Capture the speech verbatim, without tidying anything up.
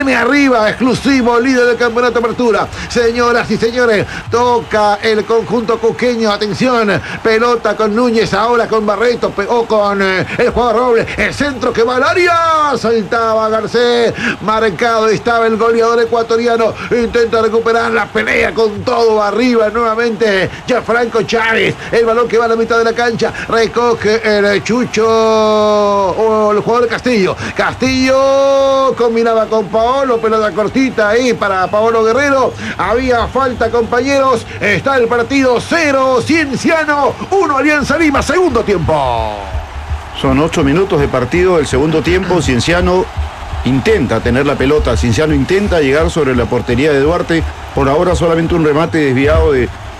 Arriba, exclusivo, líder del campeonato Apertura. Señoras y señores, toca el conjunto cusqueño. Atención, pelota con Núñez, ahora con Barreto, pegó con eh, el jugador Robles. El centro que va al área. Saltaba Garcés. Marcado estaba el goleador ecuatoriano. Intenta recuperar la pelea con todo arriba. Nuevamente, ya Franco Chávez. El balón que va a la mitad de la cancha. Recoge el Chucho o el jugador Castillo. Castillo combinaba con Paolo, pelota cortita ahí para Paolo Guerrero. Había falta, compañeros. Está el partido cero, Cienciano, uno, Alianza Lima, segundo tiempo. Son ocho minutos de partido del segundo tiempo. Cienciano intenta tener la pelota. Cienciano intenta llegar sobre la portería de Duarte. Por ahora solamente un remate desviado de